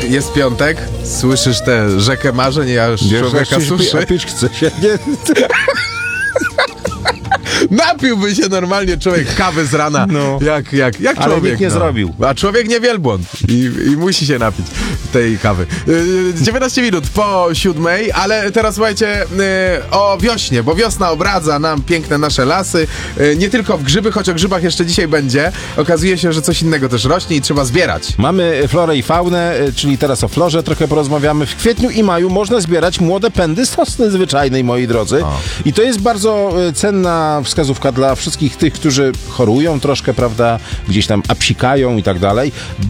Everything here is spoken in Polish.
jest piątek, słyszysz tę rzekę marzeń, ja już człowieka suszy. A pić chce się, nie? Napiłby się normalnie człowiek kawy z rana, No. jak Ale człowiek. nikt nie zrobił. A człowiek nie wielbłąd i musi się napić tej kawy. 19 minut po 7, ale teraz słuchajcie o wiośnie, bo wiosna obradza nam piękne nasze lasy. Nie tylko w grzyby, choć o grzybach jeszcze dzisiaj będzie. Okazuje się, że coś innego też rośnie i trzeba zbierać. Mamy florę i faunę, czyli teraz o florze trochę porozmawiamy. W kwietniu i maju można zbierać młode pędy sosny zwyczajnej, moi drodzy. I to jest bardzo cenna wskazówka dla wszystkich tych, którzy chorują troszkę, prawda, gdzieś tam apsikają i tak dalej.